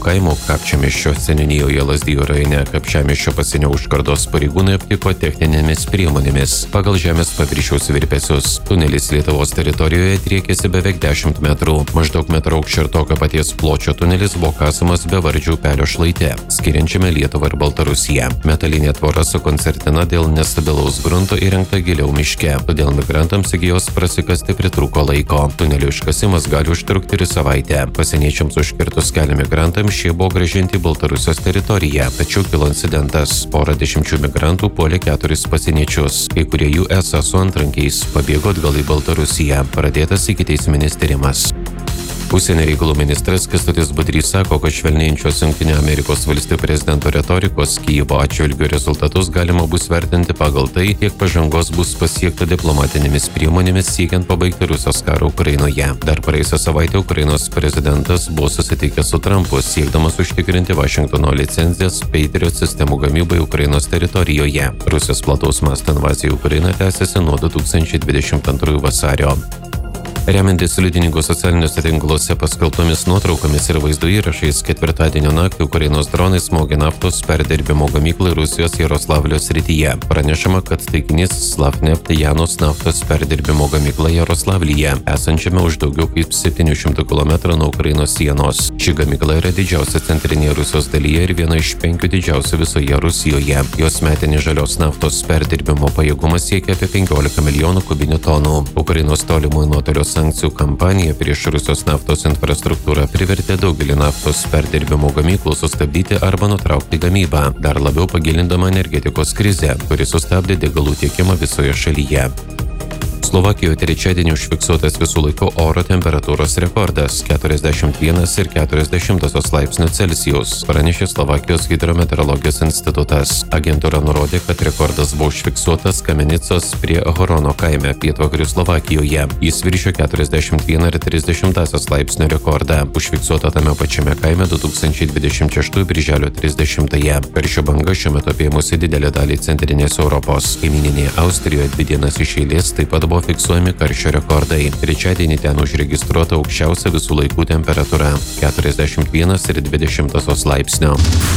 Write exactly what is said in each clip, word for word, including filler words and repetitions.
kaimo Kapčiamiesčio seniūnijoje Lazdijų rajone Kapčiamiesčio pasienio užkardos pareigūnai aptiko techninėmis priemonėmis pagal žemės paviršiaus virpesius. Tunelis Lietuvos teritorijoje driekėsi beveik dešimt metrų. Maždaug metro aukščio ir tokio paties pločio tunelis buvo kasamas Bevardžių upelio šlaite, skiriančiame Lietuvą ir Baltarusiją. Metalinė tvora su koncertina dėl nestabilaus grunto įrengta giliau miške, todėl migrantams iki jos prasikasti pritrūko laiko. Tunelio iškasimas gali užtrukti ir savaitę. Pasieniečiams užkirtus kelią migrantams šie buvo grąžinti į Baltarusijos teritoriją, tačiau kilo incidentas. Porą dešimčių migrantų puolė keturis pasieniečius. Kai kurie jų esą su antrankiais pabėgo atgal į Baltarusiją. Pradėtas ikiteisminis tyrimas. Užsienio reikalų ministras Kęstutis Budrys sako, kad švelnėjančios Jungtinių Amerikos valstijų prezidento retorikos Kijevo atžvilgiu rezultatus galima bus vertinti pagal tai, kiek pažangos bus pasiekta diplomatinėmis priemonėmis siekiant pabaigti Rusijos karą Ukrainoje. Dar praėjusią savaitę Ukrainos prezidentas buvo susitikęs su Trumpu, siekdamas užtikrinti Vašingtono licencijas Patriot sistemų gamybai Ukrainos teritorijoje. Rusijos plataus masto invazija į Ukrainą tęsiasi nuo du tūkstančiai dvidešimt antrųjų vasario. Remiantis liudininkų socialiniuose tinkluose paskelbtomis nuotraukomis ir vaizdo įrašais, ketvirtadienio naktį Ukrainos dronai smogė naftos perdirbimo gamyklą Rusijos Jaroslavlio srityje. Pranešama, kad taikinys Slavneft Janos naftos perdirbimo gamykla Jaroslavlyje, esančiame už daugiau kaip septynių šimtų kilometrų nuo Ukrainos sienos. Ši gamykla yra didžiausia centrinėje Rusijos dalyje ir viena iš penkių didžiausių visoje Rusijoje. Jos metinis žalios naftos perdirbimo pajėgumas siekia apie penkiolika milijonų kubinių tonų. Ukrainos tolimųjų nuotolio sankcijų kampanija prieš Rusijos naftos infrastruktūrą privertė daugelį naftos perdirbimo gamyklų sustabdyti arba nutraukti gamybą, dar labiau pagilindama energetikos krizę, kuri sustabdė degalų tiekimą visoje šalyje. Slovakijoje trečiadienį užfiksuotas visų laikų oro temperatūros rekordas – keturiasdešimt vienas ir keturios dešimtosios laipsnių Celsijaus, pranešė Slovakijos hidrometeorologijos institutas. Agentūra nurodė, kad rekordas buvo užfiksuotas Kamenicos prie Horono kaime pietvakarių Slovakijoje. Jis viršė keturiasdešimt vieną ir tris dešimtąsias laipsnio rekordą, užfiksuota tame pačiame kaime du tūkstančiai dvidešimt šeštųjų birželio trisdešimtąją. Karščio banga šiuo metu apėmusi didelę dalį centrinės Europos. Kaimyninėje Austrijoje dvi dienas iš eilės taip pat buvo fiksuojami karščio rekordai. Trečiadienį ten užregistruota aukščiausia visų laikų temperatūra – keturiasdešimt vienas ir dvi dešimtosios laipsnio.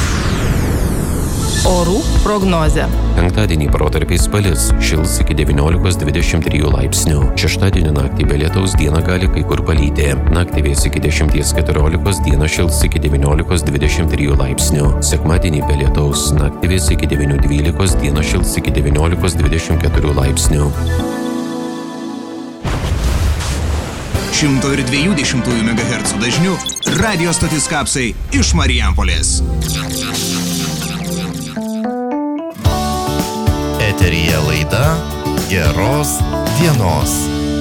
Orų prognozė. Penktadienį protarpiais palis, šils iki devyniolikos dvidešimt trijų laipsnių. Šeštadienį naktį be lietaus dieną gali kai kur palyti. Naktį vės iki dešimties keturiolikos, dieną šils iki devyniolikos dvidešimt trijų laipsnių. Sekmadienį be lietaus, naktį vės iki devynių dvylikos, dieną šils iki devyniolikos dvidešimt keturių laipsnių. šimto dviejų dešimtųjų megahercų dažniu radio stotis Kapsai iš Marijampolės. Eteryje laida Geros dienos.